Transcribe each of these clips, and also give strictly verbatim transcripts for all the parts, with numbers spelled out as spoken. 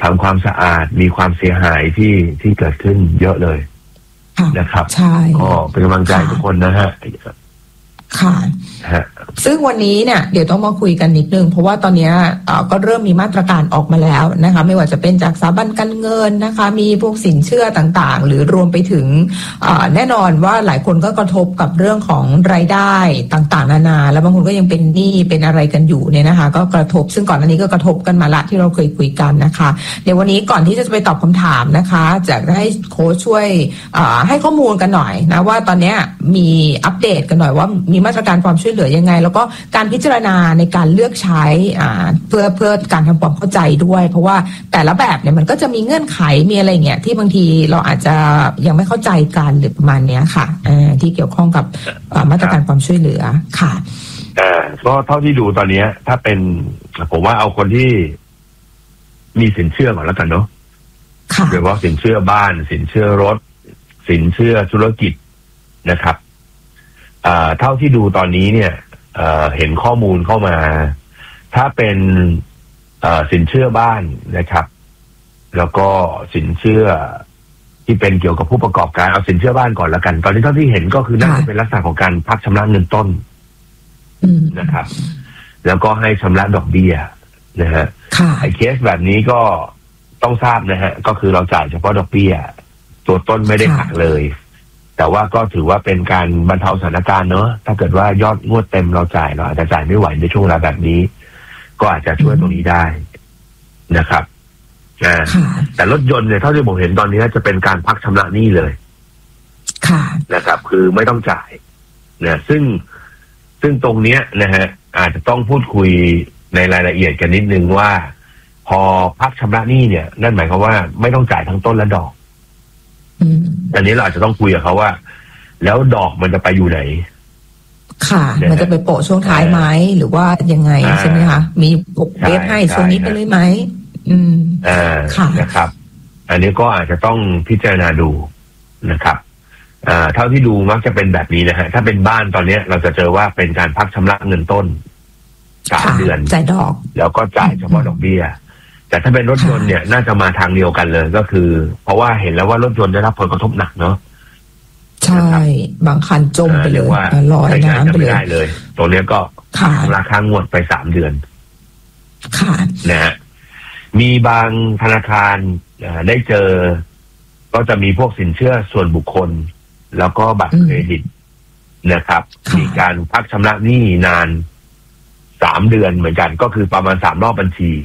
ำความสะอาดมีความเสียหายที่ที่เกิดขึ้นเยอะเลยนะครับใช่ก็เป็นกำลังใจทุกคนนะฮะค่ะซึ่งวันนี้เนี่ยเดี๋ยวต้องมาคุยกันนิดนึงเพราะว่าตอนนี้ก็เริ่มมีมาตรการออกมาแล้วนะคะไม่ว่าจะเป็นจากสถาบันการเงินนะคะมีพวกสินเชื่อต่างๆหรือรวมไปถึงแน่นอนว่าหลายคนก็กระทบกับเรื่องของรายได้ต่างๆนานาแล้วบางคนก็ยังเป็นหนี้เป็นอะไรกันอยู่เนี่ยนะคะก็กระทบซึ่งก่อนหน้านี้ก็กระทบกันมาละที่เราเคยคุยกันนะคะเดี๋ยววันนี้ก่อนที่จะไปตอบคำถามนะคะจะให้โค้ชช่วยให้ข้อมูลกันหน่อยนะว่าตอนนี้มีอัปเดตกันหน่อยว่ามีมาตรการความช่วยเหลือยังไงแล้วก็การพิจารณาในการเลือกใช้เพื่อเพื่อการทำความเข้าใจด้วยเพราะว่าแต่ละแบบเนี่ยมันก็จะมีเงื่อนไขมีอะไรเงี้ยที่บางทีเราอาจจะยังไม่เข้าใจกันหรือประมาณนี้ค่ะที่เกี่ยวข้องกับมาตรการความช่วยเหลือค่ะอ่าก็เท่าที่ดูตอนนี้ถ้าเป็นผมว่าเอาคนที่มีสินเชื่อก่อนแล้วกันเนาะโดยเฉพาะสินเชื่อบ้านสินเชื่อรถสินเชื่อธุรกิจนะครับเท่าที่ดูตอนนี้เนี่ยเ, เห็นข้อมูลเข้ามาถ้าเป็นสินเชื่อบ้านนะครับแล้วก็สินเชื่อที่เป็นเกี่ยวกับผู้ประกอบการเอาสินเชื่อบ้านก่อนแล้วกันตอนนี้เท่าที่เห็นก็คือน่าจะเป็นลักษณะของการพักชำระเงินต้นนะครับแล้วก็ให้ชำระดอกเบี้ยนะฮะไอ้เคสแบบนี้ก็ต้องทราบนะฮะก็คือเราจ่ายเฉพาะดอกเบี้ยตัวต้นไม่ได้หักเลยแต่ว่าก็ถือว่าเป็นการบรรเทาสถานการณ์เนอะถ้าเกิดว่ายอดงวดเต็มเราจ่ายเราอาจจะจ่ายไม่ไหวในช่วงเวลาแบบนี้ก็อาจจะช่วยตรงนี้ได้นะครับแต่รถยนต์เนี่ยเท่าที่ผมเห็นตอนนี้จะเป็นการพักชำระหนี้เลยนะครับคือไม่ต้องจ่ายนะซึ่งซึ่งตรงเนี้ยนะฮะอาจจะต้องพูดคุยในรายละเอียดกันนิดนึงว่าพอพักชำระหนี้เนี่ยนั่นหมายความว่าไม่ต้องจ่ายทั้งต้นและดอกอันนี้เราอาจจะต้องคุยกับเขาว่าแล้วดอกมันจะไปอยู่ไหนค่ะมันจะไปโปะช่วงท้ายไหมหรือว่ายังไงใช่ไหมคะมีปกเบสให้ช่วงนี้ไปเลยไหมอืมอ่านะครับอันนี้ก็อาจจะต้องพิจารณาดูนะครับอ่าเท่าที่ดูมักจะเป็นแบบนี้นะฮะถ้าเป็นบ้านตอนนี้เราจะเจอว่าเป็นการพักชำระเงินต้นสามเดือนจ่ายดอกแล้วก็จ่ายเฉพาะดอกเบี้ยแต่ถ้าเป็นรถยนต์เนี่ยน่าจะมาทางเดียวกันเลยก็คือเพราะว่าเห็นแล้วว่ารถยนต์ได้รับผลกระทบหนักเนาะใช่บางคันจมไปเลยลอยน้ำไปเลยได้เลยตรงนี้ก็ราคางวดไปสามเดือนค่ะนะฮะมีบางธนาคารได้เจอก็จะมีพวกสินเชื่อส่วนบุคคลแล้วก็บัตรเครดิตนะครับมีการพักชำระหนี้นานสามเดือนเหมือนกันก็คือประมาณสามรอบบัญชี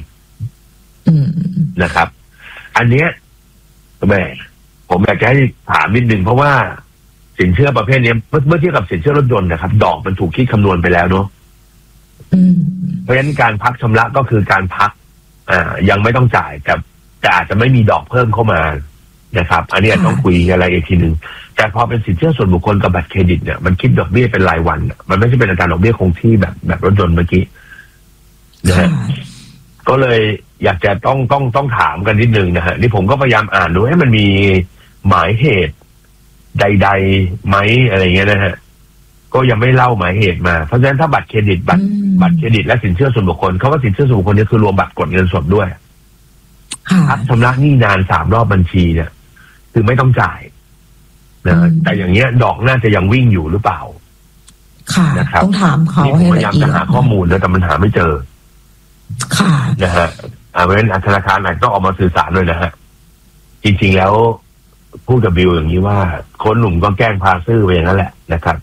นะครับอันเนี้ยแม่ผมอยากจะให้ถามนิดนึงเพราะว่าสินเชื่อประเภทนี้เมื่อเทียบกับสินเชื่อรถยนต์นะครับดอกมันถูกคิดคำนวณไปแล้วเนาะเพราะฉะนั้นการพักชำระก็คือการพักอ่ายังไม่ต้องจ่ายแต่แต่อาจจะไม่มีดอกเพิ่มเข้ามานะครับอันนี้ต้องคุยอะไรอีกทีนึงแต่พอเป็นสินเชื่อส่วนบุคคลกับบัตรเครดิตเนี่ยมันคิดดอกเบี้ยเป็นรายวันมันไม่ใช่เป็นอัตราดอกเบี้ยคงที่แบบแบบรถยนต์เมื่อกี้นะฮะก็เลยอยากจะต้องต้องต้องถามกันนิดนึงนะฮะนี่ผมก็พยายามอ่านดูให้มันมีหมายเหตุใดๆไหมอะไรเงี้ยนะฮะก็ยังไม่เล่าหมายเหตุมาเพราะฉะนั้นถ้าบัตรเครดิตบัตรบัตรเครดิตและสินเชื่อส่วนบุคคลเขาว่าสินเชื่อส่วนบุคคลนี่คือรวมบัตรกดเงินสดด้วยพักชำระหนี้นานสามรอบบัญชีเนี่ยคือไม่ต้องจ่ายนะแต่อย่างเงี้ยดอกน่าจะยังวิ่งอยู่หรือเปล่าค่ะนะครับต้องถามเขาให้ละเอียดพยายามจะหาข้อมูลแล้วแต่มันหาไม่เจอค่ะนะฮะเพราะฉะนั้นธนาคารไหนต้องออกมาสื่อสารด้วยนะฮะจริงๆแล้วพูดกับบิวอย่างนี้ว่าคนหนุ่มก็แกล้งพาซื่อไปอย่างนั้นแหละนะครับ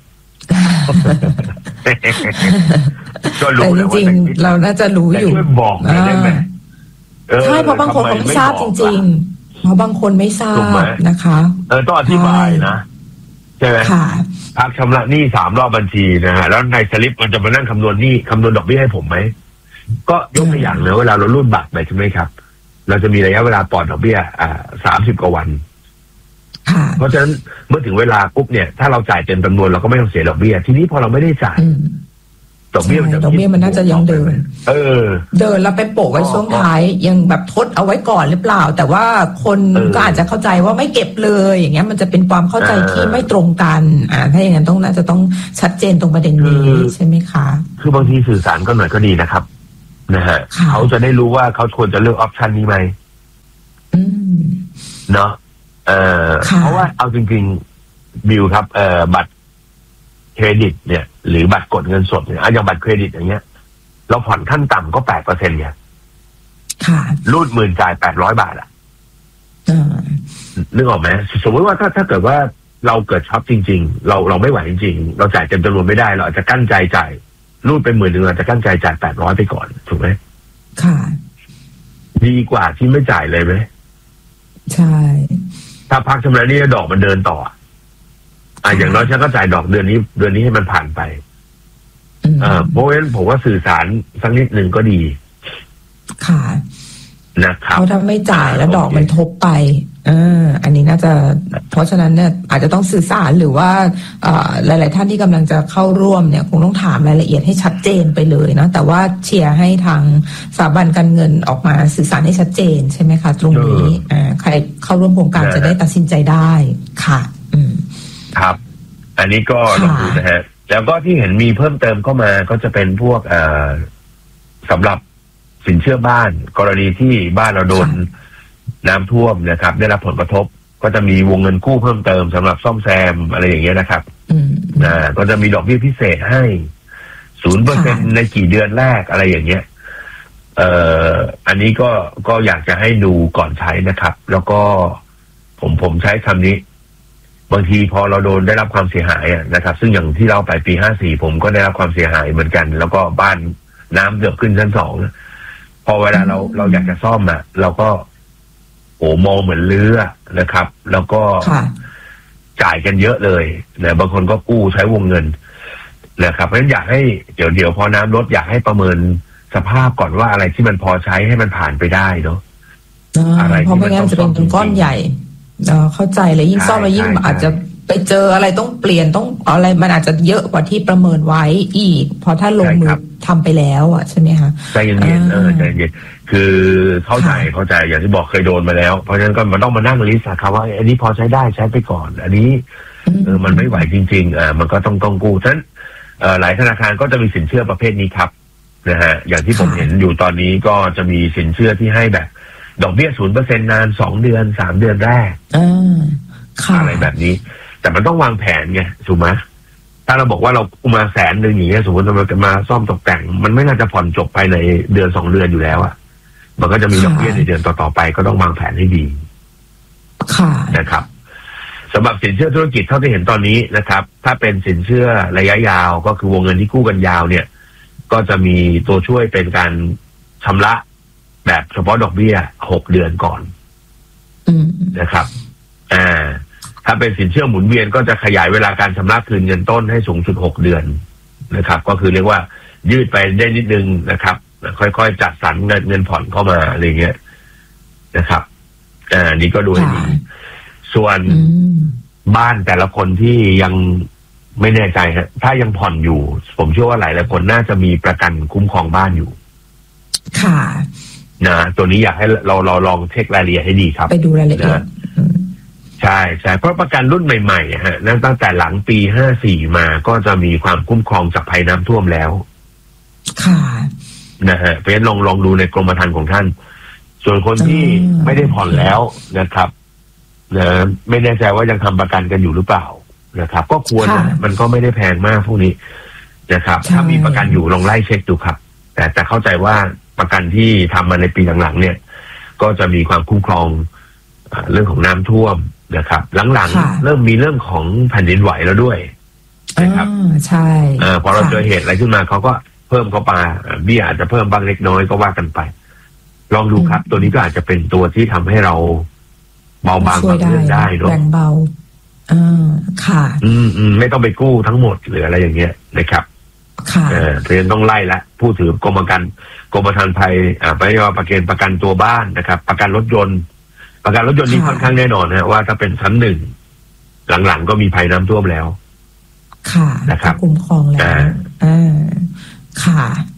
ก็รู้แต่จริงๆเราน่าจะรู้อยู่ช่วยบอกได้ไหมใช่เพราะบางคนเขาไม่ทราบจริงๆเพราะบางคนไม่ทราบนะคะเออต้องอธิบายนะใช่ไหมพักชำระหนี้สามรอบบัญชีนะฮะแล้วในสลิปมันจะมานั่งคำนวณหนี้คำนวณดอกเบี้ยให้ผมไหมก็ยกตัวอย่างเลยเวลาเรารูดบัตรไปใช่ไหมครับเราจะมีระยะเวลาปลอดดอกเบี้ยอ่าสามสิบกว่าวันเพราะฉะนั้นเมื่อถึงเวลาปุ๊บเนี่ยถ้าเราจ่ายเต็มจำนวนเราก็ไม่ต้องเสียดอกเบี้ยทีนี้พอเราไม่ได้จ่ายดอกเบี้ยมันดอกเบี้ยมันน่าจะยังเดินเออเดินแล้วไปโปะไว้ช่วงท้ายยังแบบทดเอาไว้ก่อนหรือเปล่าแต่ว่าคนก็อาจจะเข้าใจว่าไม่เก็บเลยอย่างเงี้ยมันจะเป็นความเข้าใจที่ไม่ตรงกันอ่าถ้าอย่างนั้นต้องน่าจะต้องชัดเจนตรงประเด็นนี้ใช่ไหมคะคือบางทีสื่อสารก็หน่อยก็ดีนะครับนะฮะเขาจะได้รู้ว่าเขาควรจะเลือกออปชันนี้ไหมเนาะเออเพราะว่าเอาจริงๆบิวครับเออบัตรเครดิตเนี่ยหรือบัตรกดเงินสดเนี่ยอย่างบัตรเครดิตอย่างเงี้ยเราผ่อนขั้นต่ำก็แปดเปอร์เซ็นต์เนี่ยค่ะรูดหมื่นจ่ายแปดร้อยบาทอ่ะนึกออกไหมสมมติว่าถ้าถ้าเกิดว่าเราเกิดช็อปจริงๆเราเราไม่ไหวจริงๆเราจ่ายเต็มจำนวนไม่ได้เราอาจจะกั้นใจจ่ายรูดไปหมื่นหนึ่งอาจจะกั้นใจจ่ายแปดร้อยไปก่อนถูกไหมค่ะดีกว่าที่ไม่จ่ายเลยไหมใช่ถ้าพักชำระหนี้ดอกมันเดินต่ออ่ะอย่างน้อยฉันก็จ่ายดอกเดือนนี้เดือนนี้ให้มันผ่านไปเออเพราะฉะนั้นผมว่าสื่อสารสักนิดหนึ่งก็ดีค่ะนะครับเพราะถ้าไม่จ่ายแล้วดอกมันทบไปอ่าอันนี้น่าจะเพราะฉะนั้นเนี่ยอาจจะต้องสื่อสารหรือว่าหลายๆท่านที่กำลังจะเข้าร่วมเนี่ยคงต้องถามรายละเอียดให้ชัดเจนไปเลยนะแต่ว่าเชียร์ให้ทางสถาบันการเงินออกมาสื่อสารให้ชัดเจนใช่ไหมคะตรงนี้อ่าใครเข้าร่วมโครงการจะได้ตัดสินใจได้ค่ะอืมครับอันนี้ก็ลองดูนะฮะแล้วก็ที่เห็นมีเพิ่มเติมเข้ามาก็จะเป็นพวกเอ่อสำหรับสินเชื่อบ้านกรณีที่บ้านเราโดนน้ำท่วมนะครับได้รับผลกระทบก็จะมีวงเงินกู้เพิ่มเติมสำหรับซ่อมแซมอะไรอย่างเงี้ยนะครับอ่าก็จะมีดอกเบี้ยพิเศษให้ศูนย์เปอร์เซ็นต์ในกี่เดือนแรกอะไรอย่างเงี้ยเอ่ออันนี้ก็ก็อยากจะให้ดูก่อนใช้นะครับ แล้วก็ผมผมใช้คำนี้บางทีพอเราโดนได้รับความเสียหายนะครับซึ่งอย่างที่เราไปปีห้าสี่ผมก็ได้รับความเสียหายเหมือนกันแล้วก็บ้านน้ำเกือบขึ้นชั้นสองพอเวลาเราเราอยากจะซ่อมอ่ะเราก็โอ้มองเหมือนเรือนะครับแล้วก็จ่ายกันเยอะเลยนะบางคนก็กู้ใช้วงเงินนะครับเพราะฉะนั้นอยากให้เดี๋ยวเดี๋ยวพอน้ำลดอยากให้ประเมินสภาพก่อนว่าอะไรที่มันพอใช้ให้มันผ่านไปได้เนาะอะไรเพราะไม่งั้นจะเป็นก้อนใหญ่เข้าใจเลยยิ่งซ่อมแล้วยิ่งอาจจะไปเจออะไรต้องเปลี่ยนต้องอะไรมันอาจจะเยอะกว่าที่ประเมินไว้อีกพอถ้าลงมือทำไปแล้วอ่ะใช่ไหมคะใจเย็นๆเออใจเย็นคือเข้าใจเข้าใจอย่างที่บอกเคยโดนมาแล้วเพราะฉะนั้นก็มันต้องมานั่งลิสต์ครับว่าอันนี้พอใช้ได้ใช้ไปก่อนอันนี้เออมันไม่ไหวจริงๆอ่ามันก็ต้องต้องกู้ฉะนั้นเอ่อหลายธนาคารก็จะมีสินเชื่อประเภทนี้ครับนะฮะอย่างที่ผมเห็นอยู่ตอนนี้ก็จะมีสินเชื่อที่ให้แบบดอกเบี้ยศูนย์เปอร์เซ็นต์นานสองเดือนสามเดือนแรกอะไรแบบนี้แต่มันต้องวางแผนไงถูกไหมถ้าเราบอกว่าเรามาแสนหนึ่งอย่างเงี้ยสมมติเราจะมาซ่อมตกแต่งมันไม่น่าจะผ่อนจบไปในเดือนสองเดือนอยู่แล้วอ่ะมันก็จะมีดอกเบี้ยในเดือนต่อๆไปก็ต้องวางแผนให้ดีนะครับสำหรับสินเชื่อธุรกิจเท่าที่เห็นตอนนี้นะครับถ้าเป็นสินเชื่อระยะยาวก็คือวงเงินที่กู้กันยาวเนี่ยก็จะมีตัวช่วยเป็นการชำระแบบเฉพาะดอกเบี้ยหกเดือนก่อนนะครับอ่าถ้าเป็นสินเชื่อหมุนเวียนก็จะขยายเวลาการชำระคืนเงินต้นให้สูงสุดหกเดือนนะครับก็คือเรียกว่ายืดไปได้นิดนึงนะครับค่อยๆจัดสรรเงินเงินผ่อนเข้ามาอะไรเงี้ยนะครับอ่านี่ก็ดูให้ดีส่วนบ้านแต่ละคนที่ยังไม่แน่ใจฮะถ้ายังผ่อนอยู่ผมเชื่อว่าหลายหลายคนน่าจะมีประกันคุ้มครองบ้านอยู่ค่ะนะตัวนี้อยากให้เราเราลองเช็ครายละเอียดให้ดีครับไปดูรายละเอียดใช่ใช่เพราะประกันรุ่นใหม่ๆฮะนั่นตั้งแต่หลังปีห้าสี่มาก็จะมีความคุ้มครองจากภัยน้ำท่วมแล้วค่ะนะฮะเพราะฉะนั้นลองลองดูในกรมธรรม์ของท่านส่วนคนที่ไม่ได้ผ่อนแล้วนะครับนะไม่แน่ใจว่ายังทำประกันกันอยู่หรือเปล่านะครับก็ควรนะมันก็ไม่ได้แพงมากพวกนี้นะครับถ้ามีประกันอยู่ลองไล่เช็คดูครับแต่แต่เข้าใจว่าประกันที่ทำมาในปีหลังๆเนี่ยก็จะมีความคุ้มครองเรื่องของน้ำท่วมนะครับหลังๆเริ่มมีเรื่องของแผ่นดินไหวแล้วด้วยนะครับใช่พอเราเจอเหตุอะไรขึ้นมาเขาก็เพิ่มเข้ามาเบี้ยอาจจะเพิ่มบางเล็กน้อยก็ว่ากันไปลองดูครับตัวนี้ก็อาจจะเป็นตัวที่ทำให้เราเบาบางบางเรื่องได้เนาะแบ่งเบาอ่าค่ะอืมอืมไม่ต้องไปกู้ทั้งหมดหรืออะไรอย่างเงี้ยนะครับค่ะเออเพราะฉะนั้นต้องไล่ละผู้ถือกรมประกันกรมธรรม์ไทยอ่าไม่ว่าประกันประกันตัวบ้านนะครับประกันรถยนต์ประกันรถยนต์นี้ค่อนข้างแน่นอนนะว่าถ้าเป็นชั้นหนึ่งหลังๆก็มีภัยน้ำท่วมแล้วค่ะนะครับคุ้มครองแล้วอ่าค่ะ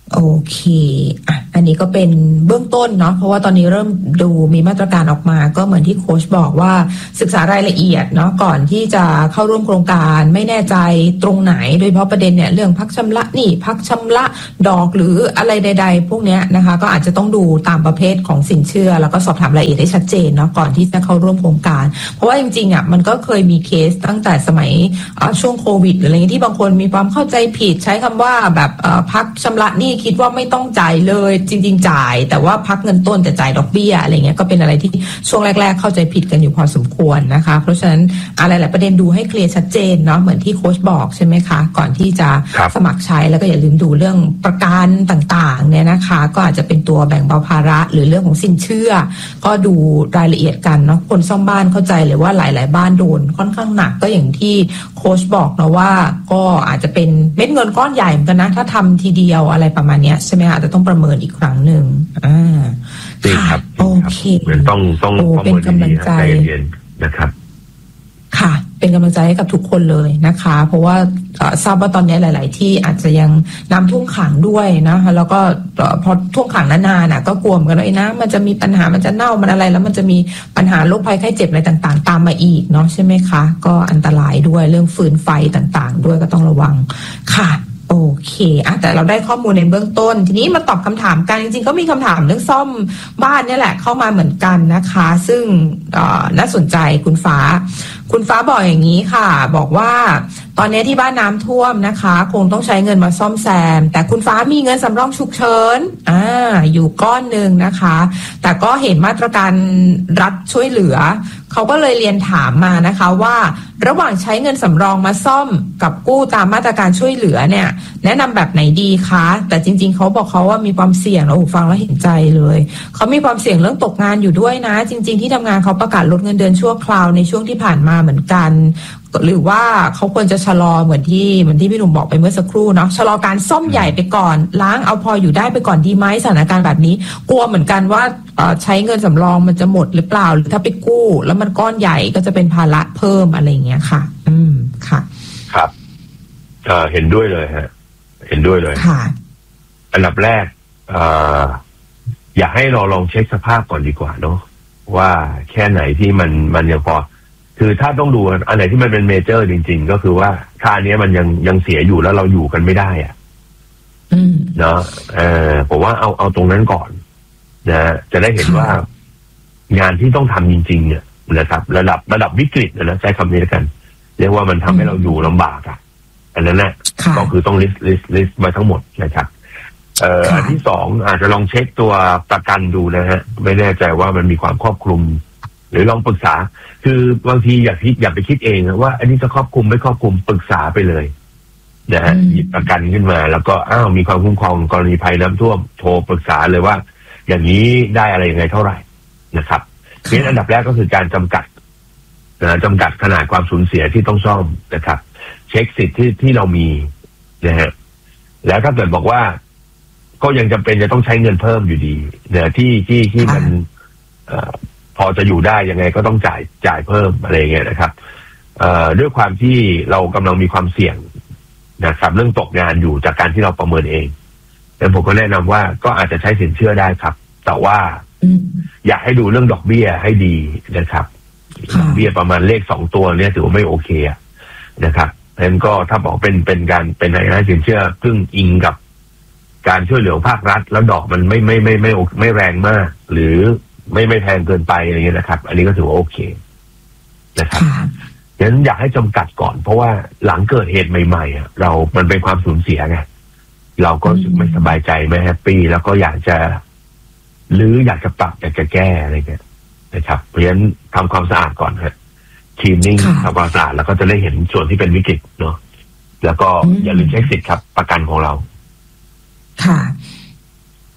โอเคอ่ะอันนี้ก็เป็นเบื้องต้นเนาะเพราะว่าตอนนี้เริ่มดูมีมาตรการออกมาก็เหมือนที่โค้ชบอกว่าศึกษารายละเอียดเนาะก่อนที่จะเข้าร่วมโครงการไม่แน่ใจตรงไหนโดยเฉพาะประเด็นเนี่ยเรื่องพักชำระหนี้พักชำระดอกหรืออะไรใดๆพวกเนี้ยนะคะก็อาจจะต้องดูตามประเภทของสินเชื่อแล้วก็สอบถามรายละเอียดให้ชัดเจนเนาะก่อนที่จะเข้าร่วมโครงการเพราะว่าจริงๆอ่ะมันก็เคยมีเคสตั้งแต่สมัยช่วงโควิดหรืออะไรเงี้ยที่บางคนมีความเข้าใจผิดใช้คำว่าแบบพักชำระหนี้คิดว่าไม่ต้องจ่ายเลยจริงๆจ่ายแต่ว่าพักเงินต้นแต่จ่ายดอกเบี้ยอะไรเงี้ยก็เป็นอะไรที่ช่วงแรกๆเข้าใจผิดกันอยู่พอสมควรนะคะเพราะฉะนั้นอะไรหลายประเด็นดูให้เคลียร์ชัดเจนเนาะเหมือนที่โค้ชบอกใช่ไหมคะก่อนที่จะสมัครใช้แล้วก็อย่าลืมดูเรื่องประกันต่างๆเนี่ยนะคะก็อาจจะเป็นตัวแบ่งเบาภาระหรือเรื่องของสินเชื่อก็ดูรายละเอียดกันเนาะคนซ่อมบ้านเข้าใจเลยว่าหลายๆบ้านโดนค่อนข้างหนักก็อย่างที่โค้ชบอกนะว่าก็อาจจะเป็นเม็ดเงินก้อนใหญ่เหมือนกันนะถ้าทำทีเดียวอะไรประมาณนี้ใช่ไหมอาจจะต้องประเมินอีกครั้งหนึ่งอ่าค่ะโอเคต้องต้องเป็นกำลังใจนะครับค่ะเป็นกำลังใจให้กับทุกคนเลยนะคะเพราะว่าทราบว่าตอนนี้หลายๆที่อาจจะยังน้ำท่วมขังด้วยนะคะแล้วก็พอท่วมขังนานๆน่ะก็กลัวเหมือนกันว่าไอ้น้ำมันจะมีปัญหามันจะเน่ามันอะไรแล้วมันจะมีปัญหาโรคภัยไข้เจ็บอะไรต่างๆตามมาอีกเนาะใช่ไหมคะก็อันตรายด้วยเรื่องฟืนไฟต่างๆด้วยก็ต้องระวังค่ะโอเคอ่ะแต่เราได้ข้อมูลในเบื้องต้นทีนี้มาตอบคำถามกันจริงๆก็มีคำถามเรื่องซ่อมบ้านนี่แหละเข้ามาเหมือนกันนะคะซึ่งน่าสนใจคุณฟ้าคุณฟ้าบอกอย่างนี้ค่ะบอกว่าตอนนี้ที่บ้านน้ำท่วมนะคะคงต้องใช้เงินมาซ่อมแซมแต่คุณฟ้ามีเงินสำรองฉุกเฉินอ่าอยู่ก้อนหนึ่งนะคะแต่ก็เห็นมาตรการรัฐช่วยเหลือเขาก็เลยเรียนถามมานะคะว่าระหว่างใช้เงินสำรองมาซ่อมกับกู้ตามมาตรการช่วยเหลือเนี่ยแนะนำแบบไหนดีคะแต่จริงๆเขาบอกเขาว่ามีความเสี่ยงแล้วฟังแล้วเห็นใจเลยเขามีความเสี่ยงเรื่องตกงานอยู่ด้วยนะจริงๆที่ทำงานเขาประกาศลดเงินเดือนชั่วคราวในช่วงที่ผ่านมาเหมือนกันหรือว่าเขาควรจะชะลอเหมือนที่เหมือนที่พี่หนุ่มบอกไปเมื่อสักครู่เนาะชะลอการซ่อมใหญ่ไปก่อนล้างเอาพออยู่ได้ไปก่อนดีไหมสถานการณ์แบบนี้กลัวเหมือนกันว่าใช้เงินสำรองมันจะหมดหรือเปล่าหรือถ้าไปกู้แล้วมันก้อนใหญ่ก็จะเป็นภาระเพิ่มอะไรอย่างเงี้ยค่ะอืมค่ะครับเอ่อเห็นด้วยเลยฮะเห็นด้วยเลยค่ะอันดับแรกเอ่ออยากให้เราลองเช็คสภาพก่อนดีกว่าเนาะว่าแค่ไหนที่มันมันยังพอคือถ้าต้องดูอันไหนที่มันเป็นเมเจอร์จริงๆก็คือว่าค่านี้มันยังยังเสียอยู่แล้วเราอยู่กันไม่ได้อ่ะเนาะเออผมว่าเอาเอาตรงนั้นก่อนนะจะได้เห็นว่างานที่ต้องทำจริงๆเนี่ยนะครับระดับระดับวิกฤตนะใช้คำนี้แล้วกันเรียกว่ามันทำให้เราอยู่ลำบากอ่ะอันนั้นแหละก็คือต้องลิสต์ลิสต์ลิสต์มาทั้งหมดนะครับเอ่ออันที่สองอาจจะลองเช็คตัวประกันดูนะฮะไม่แน่ใจว่ามันมีความครอบคลุมหรือลองปรึกษาคือบางทีอย่าคิดอย่าไปคิดเองว่าอันนี้จะครอบคลุมไม่ครอบคลุมปรึกษาไปเลยนะฮะหยิบประกันขึ้นมาแล้วก็อ้าวมีความคุ้มครองกรณีภัยน้ำท่วมโทรปรึกษาเลยว่าอย่างนี้ได้อะไรยังไงเท่าไหร่นะครับเพราะฉะนั้นอันดับแรกก็คือการจำกัดนะจำกัดขนาดความสูญเสียที่ต้องซ่อมนะครับเช็คสิทธิ์ที่ที่เรามีนะฮะแล้วถ้าเกิดบอกว่าก็ยังจำเป็นจะต้องใช้เงินเพิ่มอยู่ดีนะที่ที่ที่มันเอ่อพอจะอยู่ได้ยังไงก็ต้องจ่ายจ่ายเพิ่มอะไรเงี้ยนะครับเอ่อด้วยความที่เรากำลังมีความเสี่ยงนะครับเรื่องตกงานอยู่จากการที่เราประเมินเองแต่ผมก็แนะนำว่าก็อาจจะใช้สินเชื่อได้ครับแต่ว่าอยากให้ดูเรื่องดอกเบี้ยให้ดีนะครับดอกเบี้ยประมาณเลขสองตัวเนี่ยถือว่าไม่โอเคนะครับเพราะฉะนั้นก็ถ้าบอกเป็นเป็นการเป็นอะไรนะสินเชื่อพึ่งอิงกับการช่วยเหลือภาครัฐแล้วดอกมันไม่ไม่ไม่ไม่ไม่แรงมากหรือไม่ไม่แพงเกินไปอะไรเงี้ยนะครับอันนี้ก็ถือว่าโอเคนะครับฉะนั้นอยากให้จำกัดก่อนเพราะว่าหลังเกิดเหตุใหม่ๆอ่ะเรามันเป็นความสูญเสียไงเราก็รู้สึกไม่สบายใจไม่แฮปปี้แล้วก็อยากจะหรืออยากจะปรับอยากจะแก้อะไรเงี้ยนะครับเพราะฉะนั้นทำความสะอาดก่อนฮะคลีนนิ่งทำความสะอาดแล้วก็จะได้เห็นส่วนที่เป็นวิกฤตเนาะแล้วก็อย่าลืมเช็คสิทธิ์ครับประกันของเราค่ะ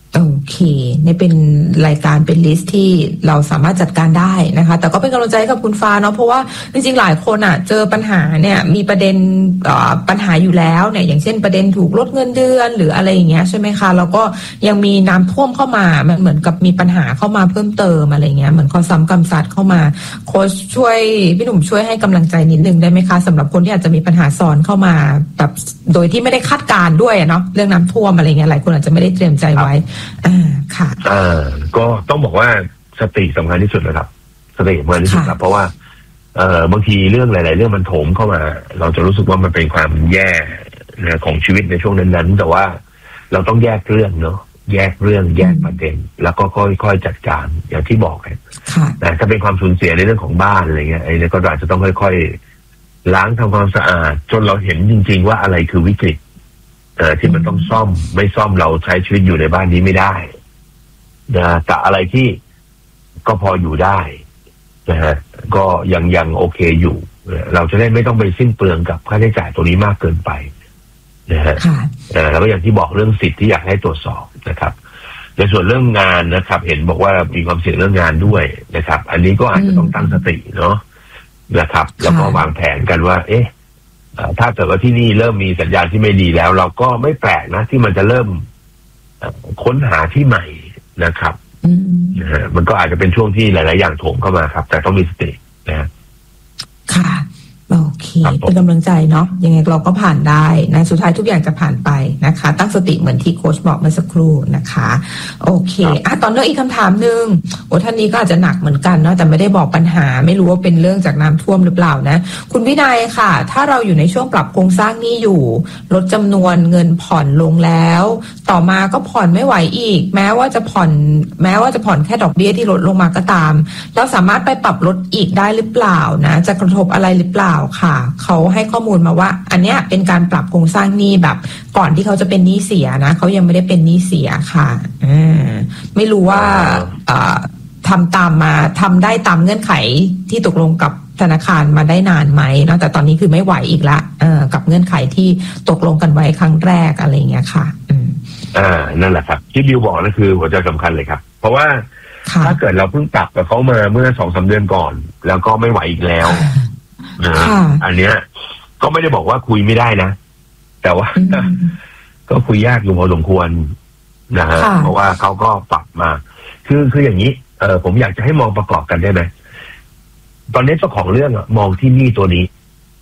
โอเคนี่เป็นรายการเป็นลิสต์ที่เราสามารถจัดการได้นะคะแต่ก็เป็นกำลังใจกับคุณฟ้าเนาะเพราะว่าจริงๆหลายคนอ่ะเจอปัญหาเนี่ยมีประเด็นปัญหาอยู่แล้วเนี่ยอย่างเช่นประเด็นถูกลดเงินเดือนหรืออะไรอย่างเงี้ยใช่ไหมคะแล้วก็ยังมีน้ำท่วมเข้ามามันเหมือนกับมีปัญหาเข้ามาเพิ่มเติมอะไรเงี้ยเหมือนข้อซ้ำกำซัดเข้ามาโค้ชช่วยพี่หนุ่มช่วยให้กำลังใจนิดนึงได้ไหมคะสำหรับคนที่อาจจะมีปัญหาซ้อนเข้ามาแบบโดยที่ไม่ได้คาดการณ์ด้วยเนาะเรื่องน้ำท่วมอะไรเงี้ยหลายคนอาจจะไม่ได้เตรียมใจไว้ค่ะอ่าก็ต้องบอกว่าสติสำคัญที่สุดเลยครับสติสำคัญที่สุดครับเพราะว่าเอ่อบางทีเรื่องหลายๆเรื่องมันโถมเข้ามาเราจะรู้สึกว่ามันเป็นความแย่นะของชีวิตในช่วงนั้นๆแต่ว่าเราต้องแยกเรื่องเนาะแยกเรื่องแยกประเด็นแล้วก็ค่อยๆจัดการอย่างที่บอกนะถ้าเป็นความสูญเสียในเรื่องของบ้านอะไรเงี้ยไอ้นี่ก็อาจจะต้องค่อยๆล้างทำความสะอาดจนเราเห็นจริงๆว่าอะไรคือวิกฤตเอ่อที่มันต้องซ่อมไม่ซ่อมเราใช้ชีวิตอยู่ในบ้านนี้ไม่ได้นะแต่อะไรที่ก็พออยู่ได้นะฮะก็ยังยังโอเคอยู่เราจะได้ไม่ต้องไปสิ้นเปลืองกับค่าใช้จ่ายตัวนี้มากเกินไปนะฮะแล้วก็อย่างที่บอกเรื่องสิทธิ์ที่อยากให้ตรวจสอบนะครับในส่วนเรื่องงานนะครับเห็นบอกว่ามีความเสี่ยงเรื่องงานด้วยนะครับอันนี้ก็อาจจะต้องตั้งสติเนาะนะครับแล้วก็วางแผนกันว่าเอ๊ะถ้าเกิดว่าที่นี่เริ่มมีสัญญาณที่ไม่ดีแล้วเราก็ไม่แปลกนะที่มันจะเริ่มค้นหาที่ใหม่นะครับนะฮะมันก็อาจจะเป็นช่วงที่หลายๆอย่างโถมเข้ามาครับแต่ต้องมีสตินะค่ะโอเคเป็นกำลังใจเนาะยังไงเราก็ผ่านได้นะสุดท้ายทุกอย่างจะผ่านไปนะคะตั้งสติเหมือนที่โค้ชบอกเมื่อสักครู่นะคะโอเคอ่ะตอนเรื่องอีกคำถามหนึ่งโอ้ท่านนี้ก็อาจจะหนักเหมือนกันเนาะแต่ไม่ได้บอกปัญหาไม่รู้ว่าเป็นเรื่องจากน้ำท่วมหรือเปล่านะคุณวินัยค่ะถ้าเราอยู่ในช่วงปรับโครงสร้างหนี้อยู่ลดจำนวนเงินผ่อนลงแล้วต่อมาก็ผ่อนไม่ไหวอีกแม้ว่าจะผ่อนแม้ว่าจะผ่อนแค่ดอกเบี้ยที่ลดลงมาก็ตามเราสามารถไปปรับลดอีกได้หรือเปล่านะจะกระทบอะไรหรือเปล่าค่ะเขาให้ข้อมูลมาว่าอันเนี้ยเป็นการปรับโครงสร้างหนี้แบบก่อนที่เขาจะเป็นหนี้เสียนะเขายังไม่ได้เป็นหนี้เสียค่ะอ่าไม่รู้ว่าทำตามมาทำได้ตามเงื่อนไขที่ตกลงกับธนาคารมาได้นานไหมนะแต่ตอนนี้คือไม่ไหวอีกละกับเงื่อนไขที่ตกลงกันไว้ครั้งแรกอะไรเงี้ยค่ะอืมอ่านั่นแหละครับที่บิวบอกนั่นคือหัวใจสำคัญเลยครับเพราะว่าถ้าเกิดเราเพิ่งปรับกับเขามาเมื่อสองสามเดือนก่อนแล้วก็ไม่ไหวอีกแล้วนะอันเนี้ยก็ไม่ได้บอกว่าคุยไม่ได้นะแต่ว่าก็คุยยากอยู่พอสมควรนะฮะเพราะว่าเขาก็ปรับมาคือคืออย่างนี้เออผมอยากจะให้มองประกอบกันได้ไหมตอนนี้เจ้าของเรื่องอะมองที่นี่ตัวนี้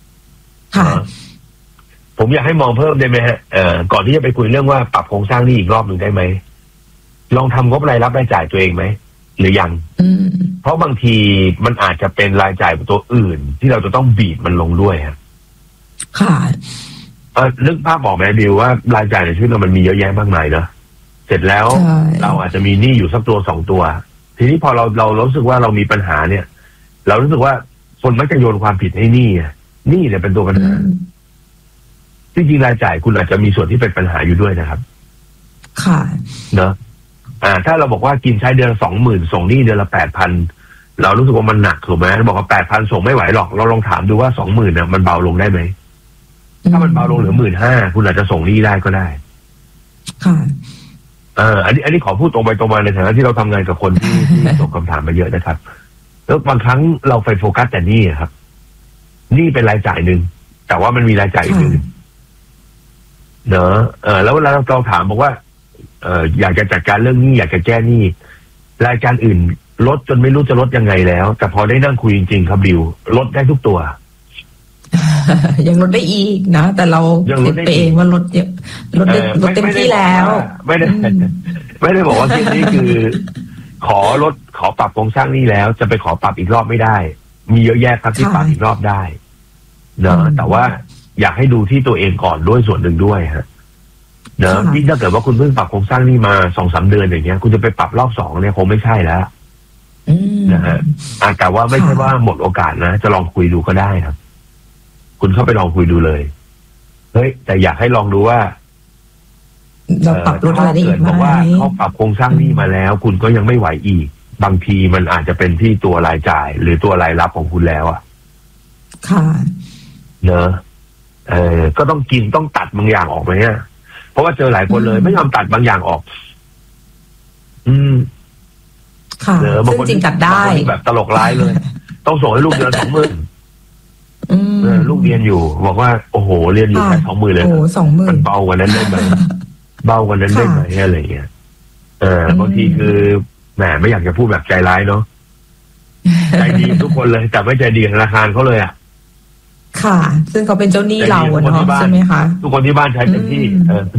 ผมอยากให้มองเพิ่มได้ไหมฮะเอ่อก่อนที่จะไปคุยเรื่องว่าปรับโครงสร้างหนี้อีกรอบหนึ่งได้ไหมลองทำงบรายรับรายจ่ายตัวเองไหมหรือยังเพราะบางทีมันอาจจะเป็นรายจ่ายตัวอื่นที่เราจะต้องบีบมันลงด้วยครับค่ะเออนึกภาพบอกไหมบิวว่ารายจ่ายในชีวิตเรามันมีเยอะแยะมากมายเนอะเสร็จแล้วเราอาจจะมีหนี้อยู่สักตัวสองตัวทีนี้พอเราเรารู้สึกว่าเรามีปัญหาเนี่ยเรารู้สึกว่าคนมักจะโยนความผิดให้หนี้อ่ะหนี้เนี่ยเป็นตัวปัญหาที่จริงรายจ่ายคุณอาจจะมีส่วนที่เป็นปัญหาอยู่ด้วยนะครับค่ะเนอะอ่าถ้าเราบอกว่ากินใช้เดือนสองหมื่นส่งหนี้เดือนละแปดพันเรารู้สึกว่ามันหนักถูกไหมเราบอกว่าแปดพันส่งไม่ไหวหรอกเราลองถามดูว่าสองหมื่นเนี่ยมันเบาลงได้ไหมถ้ามันเบาลงเหลือหมื่นห้าคุณอาจจะส่งหนี้ได้ก็ได้ค่ะเอออันนี้อันนี้ขอพูดตรงไปตรงมาในฐานะที่เราทำงานกับคนที่ที่ส่งคำถามมาเยอะนะครับแล้วบางครั้งเราไปโฟกัสแต่หนี้ครับหนี้เป็นรายจ่ายหนึ่งแต่ว่ามันมีรายจ่ายอื่นเนอะเออแล้วเวลาเราถามบอกว่าเอออยากจะจัดการเรื่องหนี้อยากจะแก้หนี้รายการอื่นลดจนไม่รู้จะลดยังไงแล้วแต่พอได้นั่งคุยจริงๆครับบิวลดได้ทุกตัวยังลดได้อีกนะแต่เราเห็นไปเองว่าลดเยอะลดได้ลดเต็มที่แล้วไม่ได้ไม่ได้บอกว่าที่นี้คือขอลดขอปรับโครงสร้างหนี้แล้วจะไปขอปรับอีกรอบไม่ได้มีเยอะแยะครับที่ปรับอีกรอบได้เนอะแต่ว่าอยากให้ดูที่ตัวเองก่อนด้วยส่วนหนึ่งด้วยฮะเนอะยิ่งถ้าเกิดว่าคุณเพิ่งปรับโครงสร้างหนี้มาสองสามเดือนอย่างเงี้ยคุณจะไปปรับรอบสองเนี่ยคงไม่ใช่แล้วนะฮะแต่ว่าไม่ใช่ว่าหมดโอกาสนะจะลองคุยดูก็ได้ครับคุณเข้าไปลองคุยดูเลยเฮ้ยแต่อยากให้ลองดูว่าเราปรับลดอะไรได้อีกไหมบอกว่าเขาปรับโครงสร้างหนี้มาแล้วคุณก็ยังไม่ไหวอีกบางทีมันอาจจะเป็นที่ตัวรายจ่ายหรือตัวรายรับของคุณแล้วอ่ะค่ะเนอะเออก็ต้องกินต้องตัดบางอย่างออกไหมเนี่ยเพราะว่าเจอหลายคนเลยไม่ยอมตัดบางอย่างออกอืมค่ะซึ่งจริงตัดได้แบบตลกร้ายเลย ต้องส่งให้ลูกเดือนสองหมื่นลูกเรียนอยู่บอกว่าโอ้โหเรียนอยู่แค่สองหมื่นเลยมันเบากว่านั้นได้ไหมเบากว่านั้นได้ไหมอะไรเงี้ยเออบางทีคือแหมไม่อยากจะพูดแบบใจร้ายเนาะใจดีทุกคนเลยแต่ไม่ใจดีธนาคารเขาเลยอ่ะค่ะซึ่งเขาเป็นเจ้าหนี้เราเนาะใช่ไหมคะทุกคนที่บ้านใช้เต็มที่เออ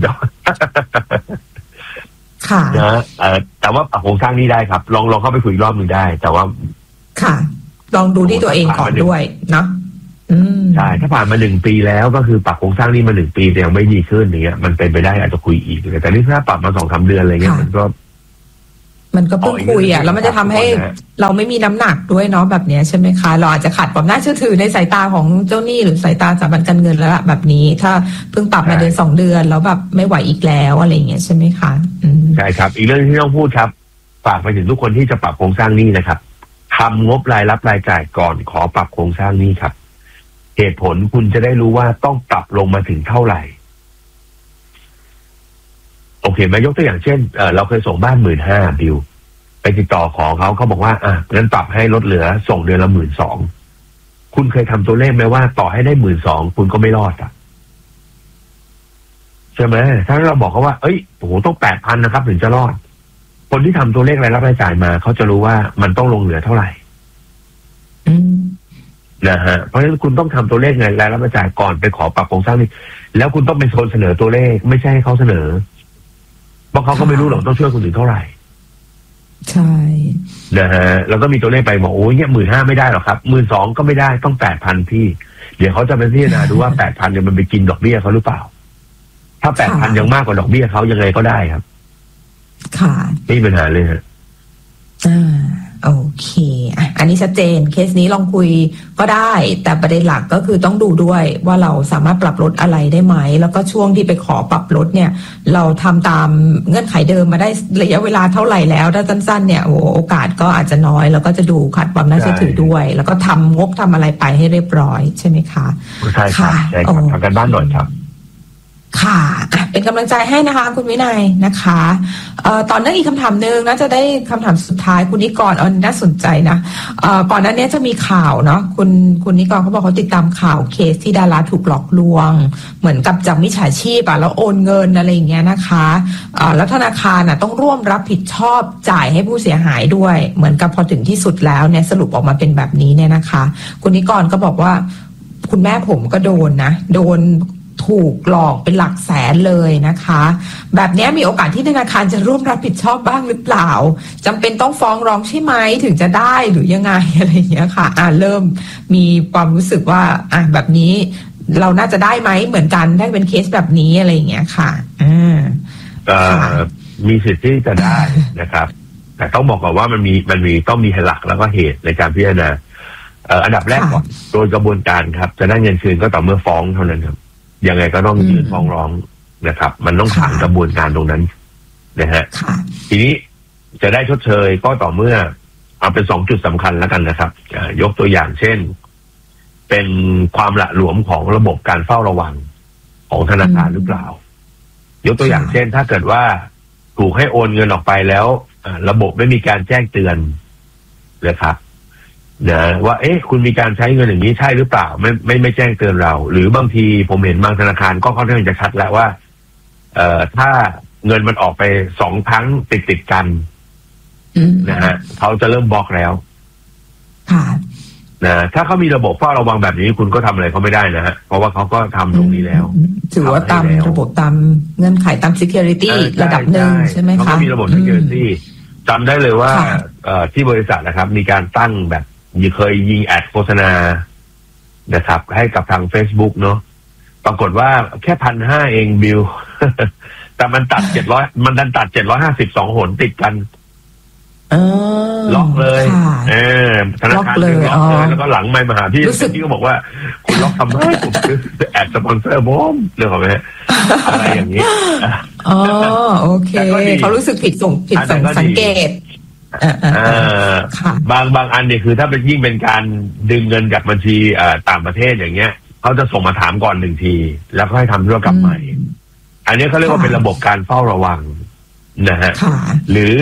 ค่ะนะเออแต่ว่าปรับโครงสร้างนี้ได้ครับลองลองเข้าไปคุยรอบหนึ่งได้แต่ว่าค่ะลองดูที่ตัวเองก่อนด้วยเนาะใช่ถ้าผ่านมาหนึ่งปีแล้วก็คือปรับโครงสร้างนี้มาหนึ่งปีแต่ยังไม่ดีขึ้นอย่างเงี้ยมันเป็นไปได้อาจจะคุยอีกแต่นี่ถ้าปรับมาสองสามเดือนอะไรเงี้ยมันก็มันก็เพิ่งคุยอ่ะแล้วมันจะทำให้เราไม่มีน้ำหนักด้วยเนาะแบบนี้ใช่ไหมคะเราอาจจะขาดความน่าเชื่อถือในสายตาของเจ้าหนี้หรือสายตาสถาบันการเงินแล้วแบบนี้ถ้าเพิ่งปรับมาเดือนสองเดือนแล้วแบบไม่ไหวอีกแล้วอะไรเงี้ยใช่ไหมคะใช่ครับอีกเรื่องที่ต้องพูดครับฝากไปถึงทุกคนที่จะปรับโครงสร้างหนี้นะครับทำงบรายรับรายจ่ายก่อนขอปรับโครงสร้างหนี้ครับเหตุผลคุณจะได้รู้ว่าต้องปรับลงมาถึงเท่าไหร่โอเคมายกตัวอย่างเช่นเออเราเคยส่งบ้านหมื่นห้าบิลไปติดต่อของเขาเขาบอกว่าอ่ะงั้นปรับให้ลดเหลือส่งเดือนละหมื่นสองคุณเคยทำตัวเลขไหมว่าต่อให้ได้หมื่นสองคุณก็ไม่รอดอ่ะใช่ไหมถ้าเราบอกเขาว่าเอ้ยโอ้โหต้องแปดพันนะครับถึงจะรอดคนที่ทำตัวเลขรายรับรายจ่ายมาเขาจะรู้ว่ามันต้องลงเหลือเท่าไหร่นะฮะเพราะฉะนั้นคุณต้องทำตัวเลขไงรายรับรายจ่ายก่อนไปขอปรับโครงสร้างนี้แล้วคุณต้องเป็นคนเสนอตัวเลขไม่ใช่ให้เขาเสนอเพราะเขาก็ไม่รู้หรอกต้องช่วยคุณถึงเท่าไหร่ใช่นะฮะแล้วก็มีตัวเลขไปบอกโอ้ยเนี่ยหมื่นห้าไม่ได้หรอกครับหมื่นสองก็ไม่ได้ต้องแปดพันพี่เดี๋ยวเขาจะไปพิจารณาดูว่าแปดพันเนี่ยมันไปกินดอกเบี้ยเขาหรือเปล่าถ้าแปดพันยังมากกว่าดอกเบี้ยเขายังไงก็ได้ครับค่ะไม่มีปัญหาเลยฮะอ่าโอเคอ่ะอันนี้ชัดเจนเคสนี้ลองคุยก็ได้แต่ประเด็นหลักก็คือต้องดูด้วยว่าเราสามารถปรับลดอะไรได้ไหมแล้วก็ช่วงที่ไปขอปรับลดเนี่ยเราทำตามเงื่อนไขเดิมมาได้ระยะเวลาเท่าไหร่แล้วถ้าสั้นๆเนี่ยโอกาสก็อาจจะน้อยแล้วก็จะดูขัดความน่าเชื่อถือด้วยแล้วก็ทำงบทำอะไรไปให้เรียบร้อยใช่ไหมคะใช่ค่ะใช่ครับทำกันบ้านหน่อยครับค่ะเป็นกำลังใจให้นะคะคุณวินัยนะคะเอ่อตอนนั้นอีกคำถามหนึ่งน่าจะได้คำถามสุดท้ายคุณนิกรอันน่าสนใจนะเอ่อก่อนหน้านี้จะมีข่าวเนาะคุณคุณนิกรเขาบอกเขาติดตามข่าวเคสที่ดาราถูกหลอกลวงเหมือนกับจากมิจฉาชีพอ่ะแล้วโอนเงินอะไรอย่างเงี้ยนะคะเอ่อแล้วธนาคารน่ะต้องร่วมรับผิดชอบจ่ายให้ผู้เสียหายด้วยเหมือนกับพอถึงที่สุดแล้วเนี่ยสรุปออกมาเป็นแบบนี้เนี่ยนะคะคุณนิกรก็บอกว่าคุณแม่ผมก็โดนนะโดนถูกหลอกเป็นหลักแสนเลยนะคะแบบนี้มีโอกาสที่ธนาคารจะร่วมรับผิดชอบบ้างหรือเปล่าจำเป็นต้องฟ้องร้องใช่ไหมถึงจะได้หรือยังไงอะไรอย่างเงี้ยค่ะอ่าเริ่มมีความรู้สึกว่าอ่ะแบบนี้เราน่าจะได้ไหมเหมือนกันถ้าเป็นเคสแบบนี้อะไรอย่างเงี้ยค่ะอ่ามีสิทธิ์ที่จะได้นะครับแต่ต้องบอกก่อนว่ามันมีมันมีต้องมีหลักแล้วก็เหตุในการพิจารณาอันดับแรกก่อนโดยกระบวนการครับจะได้เงินคืนก็ต่อเมื่อฟ้องเท่านั้นครับยังไงก็ต้องยื่นฟ้องร้องนะครับมันต้องผ่านกระบวนการตรงนั้นนะฮะทีนี้จะได้ชดเชยก็ต่อเมื่อเอาเป็นสองจุดสำคัญแล้วกันนะครับยกตัวอย่างเช่นเป็นความละหลวมของระบบการเฝ้าระวังของธนาคารหรือเปล่ายกตัวอย่างเช่นถ้าเกิดว่าถูกให้โอนเงินออกไปแล้วระบบไม่มีการแจ้งเตือนนะครับนะว่าเอ๊ะคุณมีการใช้เงินอย่างนี้ใช่หรือเปล่าไม่ไม่ไม่แจ้งเตือนเราหรือบางทีผมเห็นบางธนาคารก็ค่อนข้างจะชัดแล้วว่าเอ่อถ้าเงินมันออกไปสองครั้งติดติดกันนะฮะเขาจะเริ่มบล็อกแล้วนะถ้าเขามีระบบเฝ้าระวังแบบนี้คุณก็ทำอะไรเขาไม่ได้นะฮะเพราะว่าเขาก็ทำตรงนี้แล้วถือว่าตามระบบตามเงื่อนไขตาม security ระดับหนึ่งใช่ไหมคะเขามีระบบ security จำได้เลยว่าเอ่อที่บริษัทนะครับมีการตั้งแบบเคยยิงแอดโฆษณานะครับให้กับทาง Facebook เนาะปรากฏว่าแค่พันห้าเองบิล แต่มันตัดเจ็ดร้อยมันดันตัดเจ็ดร้อยห้าสิบสองหนติดกันล็อกเลยเออธนาคารเลยล็อกเลยแล้วก็หลังไม่มาหาพี่พี่ก็บอกว่าคุณล็อกทำไมผมคือแอดสปอนเซอร์ผมเรื่องของอะไรอะไรอย่างนี้อ๋อโอเคเขารู้สึกผิดส่งผิดส่งสังเกตบางบางอันเนี่ยคือถ้าเป็นยิ่งเป็นการดึงเงินจากบัญชีต่างประเทศอย่างเงี้ยเขาจะส่งมาถามก่อนหนึ่งทีแล้วก็ให้ทำธุรกรรมใหม่อันนี้เขาเรียกว่าเป็นระบบการเฝ้าระวังนะฮะหรือ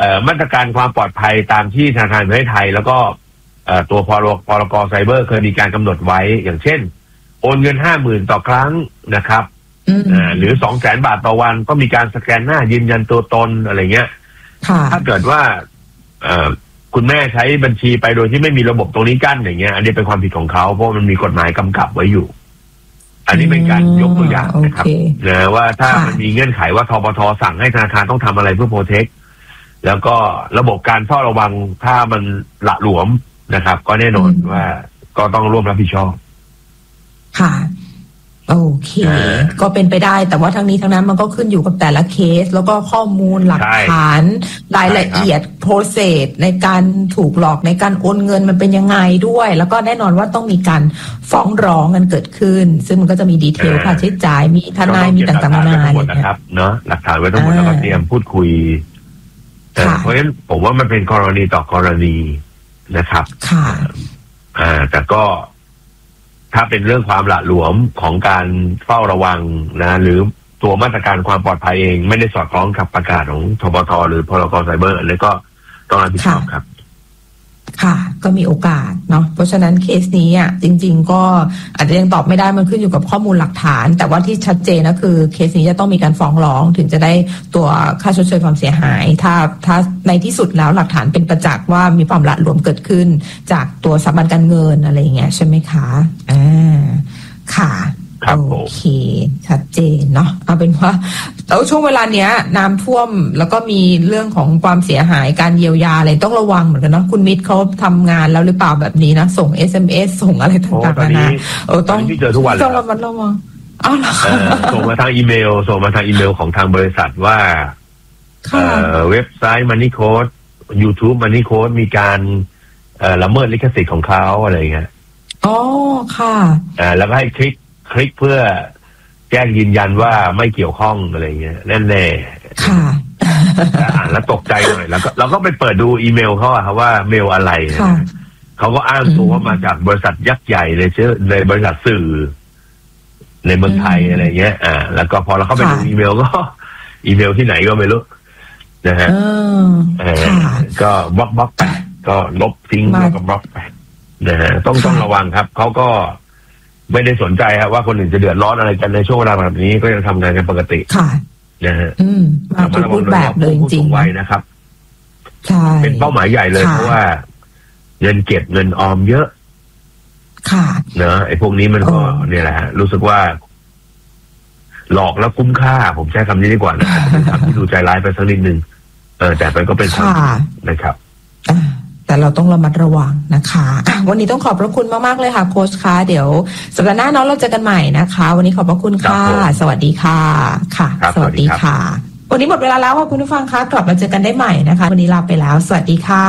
มาตรการความปลอดภัยตามที่ธนาคารแห่งประเทศไทยแล้วก็ตัวพรพรกไซเบอร์เคยมีการกำหนดไว้อย่างเช่นโอนเงินห้าหมื่นต่อครั้งนะครับหรือสองแสนบาทต่อวันก็มีการสแกนหน้ายืนยันตัวตนอะไรเงี้ยถ้าเกิดว่าคุณแม่ใช้บัญชีไปโดยที่ไม่มีระบบตรงนี้กั้นอย่างเงี้ยอันนี้เป็นความผิดของเขาเพราะมันมีกฎหมายกำกับไว้อยู่อันนี้เป็นการยกตัวอย่างนะครับนะว่าถ้ามันมีเงื่อนไขว่าธปท.สั่งให้ธนาคารต้องทำอะไรเพื่อโปรเทคแล้วก็ระบบการเฝ้าระวังถ้ามันหละหลวมนะครับก็แน่นอนว่าก็ต้องร่วมรับผิดชอบค่ะโอเคก็เป็นไปได้แต่ว่าทั้งนี้ทั้งนั้นมันก็ขึ้นอยู่กับแต่ละเคสแล้วก็ข้อมูลหลักฐานรายละเอียดโปรเซสในการถูกหลอกในการโอนเงินมันเป็นยังไงด้วยแล้วก็แน่นอนว่าต้องมีการฟ้องร้องกันเกิดขึ้นซึ่งมันก็จะมีดีเทลค่าใช้จ่ายมีทนายมีต่างๆนานานะครับเนาะหลักฐานไว้ทั้งหมดแล้วก็เตรียมพูดคุยเพราะฉะนั้นผมว่ามันเป็นกรณีต่อกรณีนะครับค่ะอ่าแต่ก็ถ้าเป็นเรื่องความหละหลวมของการเฝ้าระวังนะหรือตัวมาตรการความปลอดภัยเองไม่ได้สอดคล้องกับประกาศของธปท.หรือพรก.ไซเบอร์อันนี้ก็ต้องรับผิดชอบครับค่ะก็มีโอกาสเนาะเพราะฉะนั้นเคสนี้อ่ะจริงๆก็อาจจะยังตอบไม่ได้มันขึ้นอยู่กับข้อมูลหลักฐานแต่ว่าที่ชัดเจนก็คือเคสนี้จะต้องมีการฟ้องร้องถึงจะได้ตัวค่าชดเชยความเสียหายถ้าถ้าในที่สุดแล้วหลักฐานเป็นประจักษ์ว่ามีความละหลวมเกิดขึ้นจากตัวสถาบันการเงินอะไรอย่างเงี้ยใช่ไหมคะอ่าค่ะโอเคชัดเจนเนาะเอาเป็นว่าแล้วช่วงเวลาเนี้ยน้ำท่วมแล้วก็มีเรื่องของความเสียหายการเยียวยาอะไรต้องระวังเหมือนกันเนาะคุณมิตรเขาทำงานแล้วหรือเปล่าแบบนี้นะส่ง เอส เอ็ม เอส ส่งอะไรต่างๆนะเออต้องเจอทุกวันเลยต้องระมัดระวังอ้าวเหรอส่งมาทางอีเมลส่งมาทางอีเมลของทางบริษัทว่าเว็บไซต์ Money Code YouTube Money Code มีการละเมิดลิขสิทธิ์ของเขาอะไรเงี้ยอ๋อค่ะอ่าแล้วก็ให้คลิกคลิกเพื่อแจ้งยืนยันว่าไม่เกี่ยวข้องอะไรเงี้ยแน่แน่ค่ะอ่านแล้วตกใจหน่อยแล้วก็เราก็ไปเปิดดูอีเมลเขาอะครับว่าเมลอะไรเขาก็อ้างตัวว่ามาจากบริษัทยักษ์ใหญ่เลยเชื่อในบริษัทสื่อในเมืองไทยอะไรเงี้ยอ่าแล้วก็พอเราเข้าไปดูอีเมลก็อีเมลที่ไหนก็ไม่รู้นะฮะเออก็บล็อกบล็อกไปก็ลบทิ้งแล้วก็บล็อกไปนะฮะต้องต้องระวังครับเขาก็ไม่ได้สนใจครับว่าคนอื่นจะเดือดร้อนอะไรกันในช่วงเวลาแบบนี้ก็ยังทำงานกันปกติค่ะนะฮะอืมมาทุกรูปแบบเลยจริงๆไว้นะครับใช่เป็นเป้าหมายใหญ่เลยเพราะว่าเงินเก็บเงินออมเยอะค่ะเนอะไอ้พวกนี้มันก็เนี่ยแหละรู้สึกว่าหลอกแล้วคุ้มค่าผมใช้คำนี้ดีกว่านะคำที่ดูใจร้ายไปสักนิดนึงเออแต่มันก็เป็นค่ะนะครับแต่เราต้องระมัดระวังนะคะวันนี้ต้องขอบพระคุณมากๆเลยค่ะโค้ชคะเดี๋ยวสัปดาห์หน้าเนาะเราเจอกันใหม่นะคะวันนี้ขอบพระคุณค่ะสวัสดีค่ะค่ะสวัสดีค่ะวันนี้หมดเวลาแล้วค่ะคุณผู้ฟังคะกลับมาเจอกันได้ใหม่นะคะวันนี้ลาไปแล้วสวัสดีค่ะ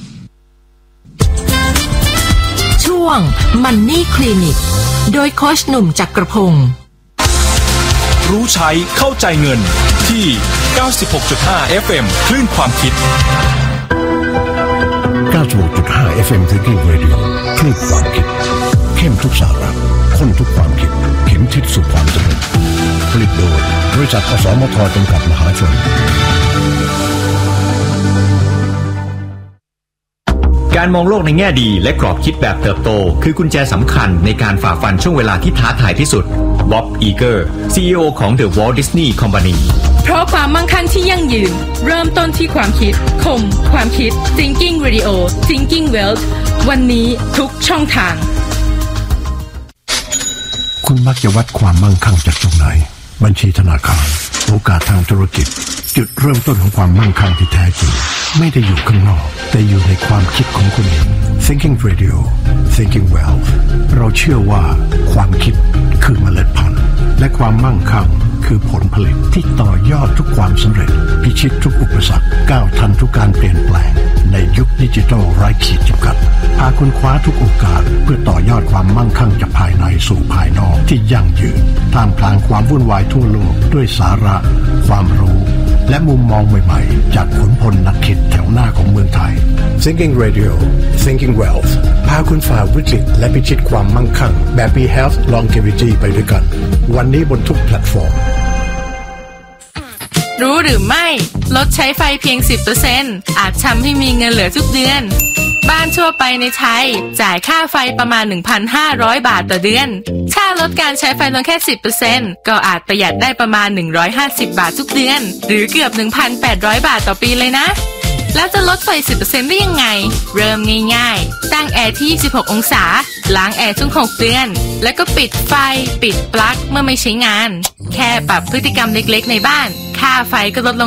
ช่วง Money Clinic โดยโค้ชหนุ่มจักรพงศ์รู้ใช้เข้าใจเงินที่ เก้าสิบหกจุดห้า เอฟ เอ็ม คลื่นความคิดเก้าสิบหกจุดห้า เอฟ เอ็ม Thinking Radio คลื่นความคิดเข้มทุกสาระข้นทุกความคิดเข็มทิศสู่ความสำเร็จผลิตโดยบริษัทอสมทจำกัดมหาชนการมองโลกในแง่ดีและกรอบคิดแบบเติบโตคือกุญแจสำคัญในการฝ่าฟันช่วงเวลาที่ท้าทายที่สุดบ๊อบ อีเกอร์ ซี อี โอ ของ The Walt Disney Company เพราะความมั่งคั่งที่ยั่งยืนเริ่มต้นที่ความคิดคมความคิด Thinking Radio Thinking Wealth วันนี้ทุกช่องทางคุณมักจะวัดความมั่งคั่งจากตรงไหนบัญชีธนาคารโอกาสทางธุรกิจจุดเริ่มต้นของความมั่งคั่งที่แท้จริงไม่ได้อยู่ข้างนอกแต่อยู่ในความคิดของคุณเอง Thinking Radio Thinking Wealth เราเชื่อว่าความคิดคือเมล็ดพันธุ์และความมั่งคั่งคือผลผลิตที่ต่อยอดทุกความสำเร็จพิชิตทุกอุปสรรคก้าวทันทุกการเปลี่ยนแปลงในยุคดิจิทัลไร้ขีดจำกัดพาคุณคว้าทุกโอกาสเพื่อต่อยอดความมั่งคั่งจากภายในสู่ภายนอกที่ยั่งยืนท่ามกลางความวุ่นวายทั่วโลกด้วยสาระความรู้และมุมมองใหม่ๆจากขุนพลนักคิดแถวหน้าของเมืองไทย Thinking Radio Thinking Wealth พาคุณฝ่าวิกฤตและพิชิตความมั่งคั่งแบบ Health Longevity ไปด้วยกันวันนี้บนทุกแพลตฟอร์มรู้หรือไม่ลดใช้ไฟเพียง สิบเปอร์เซ็นต์ อาจทำให้มีเงินเหลือทุกเดือนบ้านทั่วไปในไทยจ่ายค่าไฟประมาณ หนึ่งพันห้าร้อย บาทต่อเดือนถ้าลดการใช้ไฟลงแค่ สิบเปอร์เซ็นต์ ก็อาจประหยัดได้ประมาณ หนึ่งร้อยห้าสิบ บาททุกเดือนหรือเกือบ หนึ่งพันแปดร้อย บาทต่อปีเลยนะแล้วจะลดไฟ สิบเปอร์เซ็นต์ ได้ยังไงเริ่มง่ายๆตั้งแอร์ที่ยี่สิบหกองศาล้างแอร์ทุกหกเดือนแล้วก็ปิดไฟปิดปลั๊กเมื่อไม่ใช้งานแค่ปรับพฤติกรรมเล็กๆในบ้านค่าไฟก็ลดลง